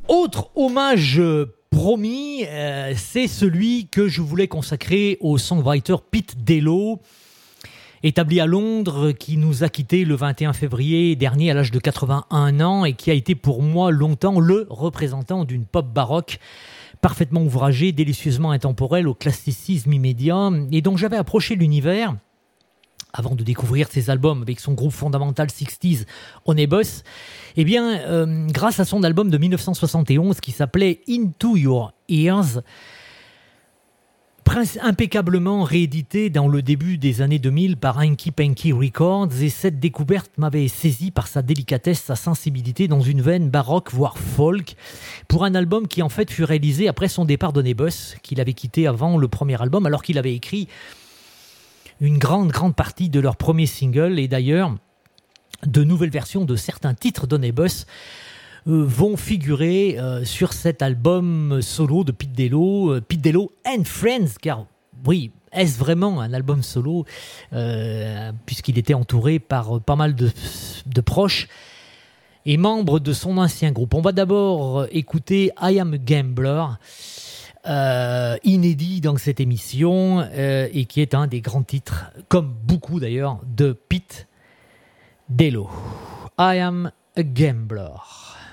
Autre hommage promis, c'est celui que je voulais consacrer au songwriter Pete Dello, établi à Londres, qui nous a quittés le 21 février dernier à l'âge de 81 ans et qui a été pour moi longtemps le représentant d'une pop baroque parfaitement ouvragée, délicieusement intemporelle, au classicisme immédiat, et dont j'avais approché l'univers avant de découvrir ses albums avec son groupe fondamental 60s Onebus, eh bien, grâce à son album de 1971 qui s'appelait Into Your Ears, impeccablement réédité dans le début des années 2000 par Hanky Panky Records, et cette découverte m'avait saisi par sa délicatesse, sa sensibilité dans une veine baroque voire folk, pour un album qui en fait fut réalisé après son départ d'Onebus, qu'il avait quitté avant le premier album, alors qu'il avait écrit une grande partie de leur premier single, et d'ailleurs de nouvelles versions de certains titres d'Onebus vont figurer sur cet album solo de Pete Dello and Friends, car oui, est-ce vraiment un album solo, puisqu'il était entouré par pas mal de proches et membres de son ancien groupe. On va d'abord écouter I Am a Gambler, inédit dans cette émission, et qui est un des grands titres, comme beaucoup d'ailleurs, de Pete Dello. I Am a Gambler.